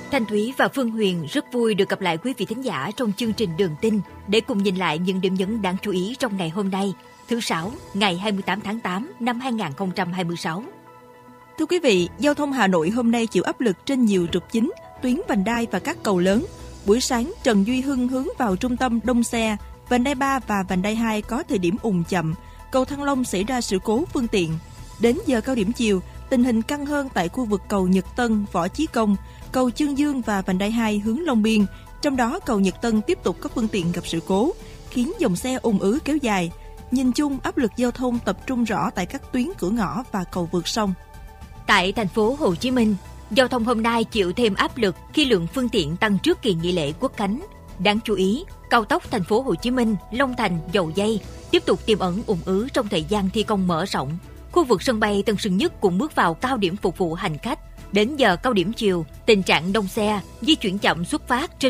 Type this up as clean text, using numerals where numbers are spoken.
Thanh Thúy và Phương Huyền rất vui được gặp lại quý vị thính giả trong chương trình Đường Tin để cùng nhìn lại những điểm nhấn đáng chú ý trong ngày hôm nay, thứ Sáu, ngày 28 tháng 8 năm 2026. Thưa quý vị, giao thông Hà Nội hôm nay chịu áp lực trên nhiều trục chính, tuyến vành đai và các cầu lớn. Buổi sáng, Trần Duy Hưng hướng vào trung tâm đông xe, vành đai 3 và vành đai 2 có thời điểm ùn chậm, cầu Thăng Long xảy ra sự cố phương tiện. Đến giờ cao điểm chiều, tình hình căng hơn tại khu vực cầu Nhật Tân, Võ Chí Công, cầu Chương Dương và vành đai 2 hướng Long Biên. Trong đó, cầu Nhật Tân tiếp tục có phương tiện gặp sự cố, khiến dòng xe ùn ứ kéo dài. Nhìn chung, áp lực giao thông tập trung rõ tại các tuyến cửa ngõ và cầu vượt sông. Tại thành phố Hồ Chí Minh, giao thông hôm nay chịu thêm áp lực khi lượng phương tiện tăng trước kỳ nghỉ lễ Quốc khánh. Đáng chú ý, cao tốc thành phố Hồ Chí Minh, Long Thành, Dầu Giây tiếp tục tiềm ẩn ùn ứ trong thời gian thi công mở rộng. Khu vực sân bay Tân Sơn Nhất cũng bước vào cao điểm phục vụ hành khách. Đến giờ cao điểm chiều, tình trạng đông xe, di chuyển chậm xuất phát trên